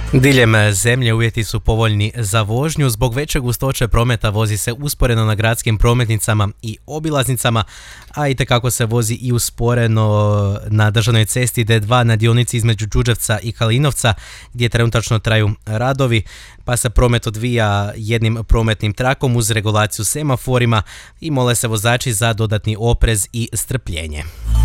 Diljem zemlje uvjeti su povoljni za vožnju. Zbog veće gustoće prometa vozi se usporeno na gradskim prometnicama i obilaznicama, a itekako se vozi i usporeno na državnoj cesti D2 na dionici između Đurđevca i Kalinovca, gdje trenutačno traju radovi, pa se promet odvija jednim prometnim trakom uz regulaciju semaforima i mole se vozači za dodatni oprez i strpljenje.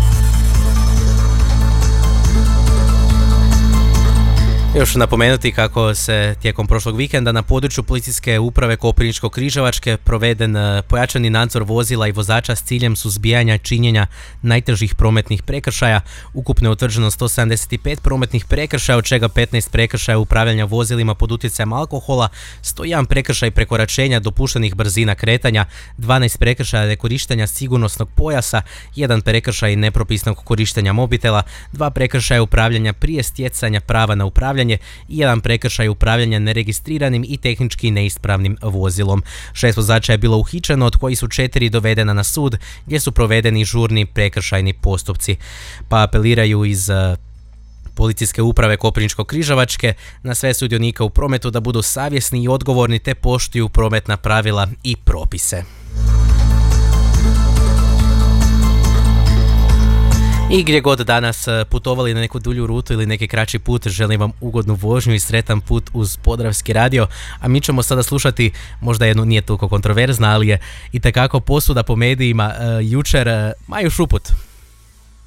Još napomenuti kako se tijekom prošlog vikenda na području policijske uprave Koprivničko-križevačke proveden pojačani nadzor vozila i vozača s ciljem suzbijanja činjenja najtežih prometnih prekršaja. Ukupno je utvrđeno 175 prometnih prekršaja, od čega 15 prekršaja upravljanja vozilima pod utjecajem alkohola, 101 prekršaj prekoračenja dopuštenih brzina kretanja, 12 prekršaja nekorištenja sigurnosnog pojasa, 1 prekršaj nepropisnog korištenja mobitela, 2 prekršaja upravljanja prije stjecanja prava na upravljanje i 1 prekršaj upravljanja neregistriranim i tehnički neispravnim vozilom. 6 vozača je bilo uhićeno, od kojih su 4 dovedena na sud, gdje su provedeni žurni prekršajni postupci. Pa apeliraju iz policijske uprave Koprivničko-križevačke na sve sudionike u prometu da budu savjesni i odgovorni te poštuju prometna pravila i propise. I gdje god danas putovali na neku dulju rutu ili neki kraći put, želim vam ugodnu vožnju i sretan put uz Podravski radio. A mi ćemo sada slušati možda jednu, nije toliko kontroverzna, ali je itekako posuda po medijima, jučer Maju Šuput.